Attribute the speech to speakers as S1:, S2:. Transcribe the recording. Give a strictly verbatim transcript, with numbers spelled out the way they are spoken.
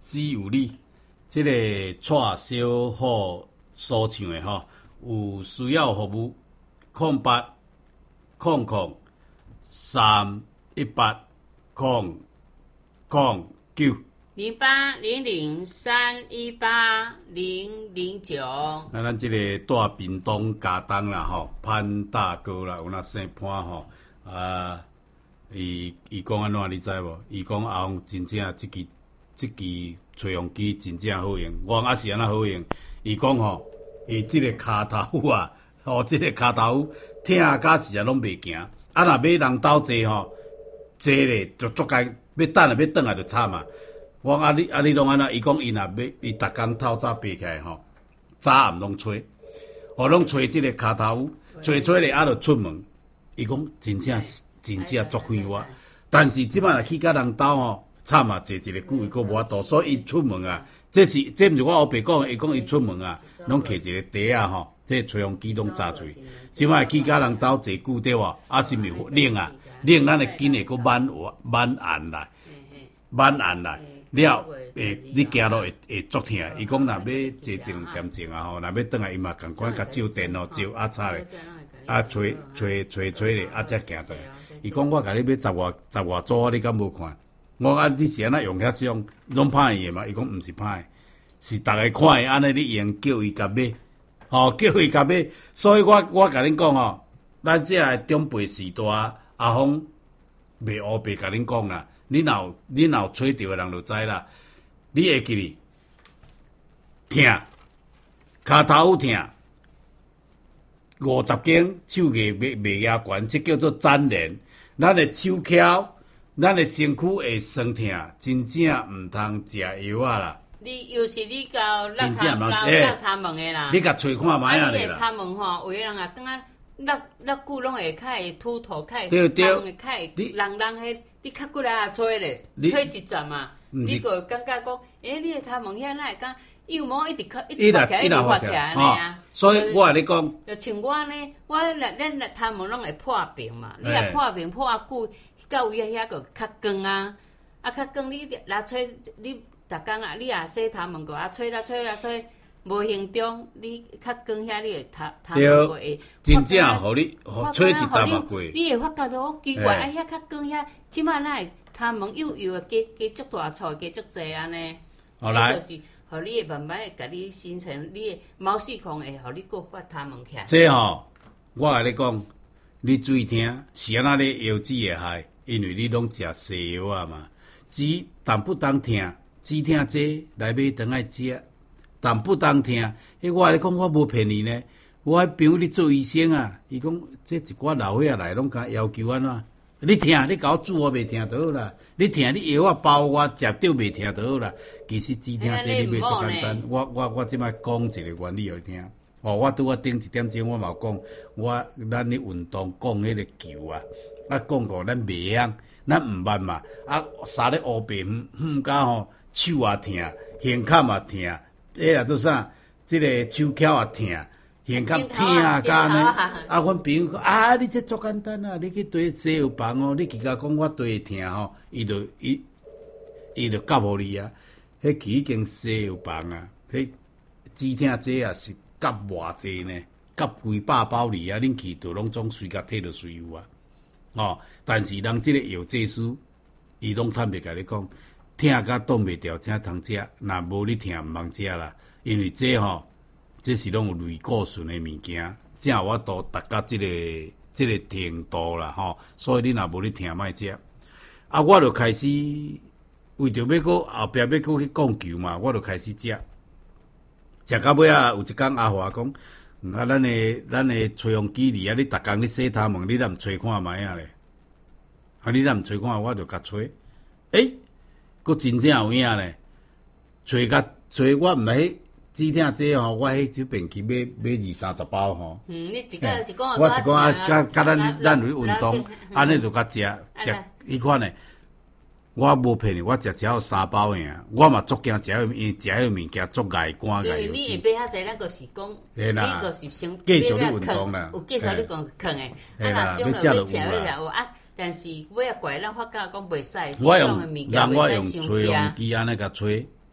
S1: 只有你，即、這个蔡小虎所唱的吼，有需要服务空八空空三一八空空九
S2: 零八零零三一八零零九。
S1: 那咱即个大屏东家当啦吼，潘大哥啦，有那姓潘吼啊，伊伊讲安怎你知无？伊讲阿红真正即支即支吹风机真正好用，我也是安那好用。伊讲吼，伊即个骹头啊，吼、哦，即、这个骹头疼甲是啊拢袂行。啊，若买人兜坐吼，坐咧就足该要等啊，要转来就惨嘛。我啊你啊你拢安那？伊讲伊若要，伊逐工透早爬起来吼，早暗拢吹，哦，拢吹即个骹头，吹吹咧啊，就出门。伊讲真正真正足快活，但是即摆若去甲人兜吼，惨啊，坐一个久伊佫无法度，所以伊出门啊，这是这毋是我后爸讲的，伊讲伊出门啊，拢摕一个袋啊吼，这吹风机拢扎喙。即摆去甲人兜坐久对无？啊是毋是冷啊？冷咱会紧会佫满活满暗来，满暗来。了，诶，你行路会会足疼。伊讲若要坐一两点钟啊吼，若要转来伊嘛共款甲照电哦，照啊插咧，啊吹吹吹吹咧，啊才行转来。伊讲我甲你买十外十外组，你敢无看？我啊你是安那用遐种，拢歹伊嘛？伊讲毋是歹，是逐个看伊安尼你用叫伊甲买，吼、哦、叫伊甲买。所以我我甲恁讲吼，咱这个长辈时代阿峰袂乌白甲恁讲啦。你若你若吹着的人就知啦，你会记哩，疼，骹头疼，五十斤手艺袂袂压悬，这叫做粘连。咱的手翘，咱的身躯会酸疼，真正毋通食药啊啦。
S2: 你又是你到落
S1: 真正
S2: 头到
S1: 欸
S2: 落头门的啦，
S1: 你甲吹看卖啊咧啦。
S2: 啊，你个头门吼，有个人啊，当啊落落久拢会较会秃头，较会
S1: 对对
S2: 头门较会人人迄。你较过来啊吹咧，吹一阵嘛，你个感觉讲，诶，你个头毛遐哪会讲幼毛一直发一直发起来，一直发起来安尼啊。
S1: 所以我甲你讲，
S2: 就像我呢，我咱咱头毛拢会破平嘛，你若破平破啊久，到位啊遐个较光啊，啊较光你来吹，你逐工啊，你也洗头毛个啊吹啦吹啦吹。无形中，你较光遐，你会头头毛过会，
S1: 真正互你吹一阵嘛过。
S2: 你会发觉到好奇怪，啊遐较光遐，即摆哪会头毛幼幼的加加足大撮，加足济安尼。
S1: 后来
S2: 就是，互你会慢慢会甲你形成，你的毛细孔会互你个发头毛起来。
S1: 这吼，我甲你讲，你注意听，是安那咧腰子会害，因为你拢食西药啊嘛。止但不当疼，止疼这来买当爱食。但不当听，迄我咧讲，我无骗你呢。我迄朋友咧做医生啊，伊讲这一寡老岁仔来拢甲要求安怎？你听，你甲我煮我袂听就好啦。你听，你药我包我食着袂听就好啦。其实只听这你袂足简单。我我我即摆讲一个原理互你听。哦，我拄啊顶一点钟我嘛讲，我咱咧运动讲迄个球啊，啊讲过咱袂晓，咱毋捌嘛。啊，三咧乌白远远甲吼手也疼，胸坎也疼。迄啦做啥？即、這個手巧也疼，胸坎疼啊，甲呢？啊，阮朋友讲啊，你这足简单啊，你去对西药房哦，你去甲讲我对疼吼，伊就伊伊就教互你啊。迄去迄间西药房啊，迄止疼这啊是夹偌济呢？夹几百包哩啊！恁去就拢总随甲摕着随有啊。哦，但是人即个药剂师，伊拢坦白甲你讲。疼甲挡袂掉，才通食。若无你疼毋通食啦，因为这吼、喔，这是拢有类固醇的物件，才有法度达到即、這个即、這个程度啦吼。所以你若无你疼莫食。啊，我就开始为着要搁后壁要搁去讲球嘛，我就开始食。食到尾啊，有一工阿华讲，啊，咱的咱的吹风机里啊，你逐工你洗头毛，你若毋吹看卖啊咧？啊，你若毋吹看，我就甲吹。诶、欸。佫真正有影咧，吹甲吹我毋係止疼这吼，我迄只便去买买二三十包吼。
S2: 嗯，你一个是讲
S1: 我是讲啊，甲甲咱咱有运动，安尼就甲食食迄款诶。我无骗你，我食只有三包诶啊。我嘛足惊食迄，因为食迄物件足碍肝碍油脂。
S2: 你会买遐济，咱个是讲，你个是先
S1: 继续你运动啦，
S2: 有继续你讲坑诶。啊，若伤了要食要有啊。但是尾啊怪，咱发觉讲袂使，
S1: 我用，人我用吹风机安尼甲吹，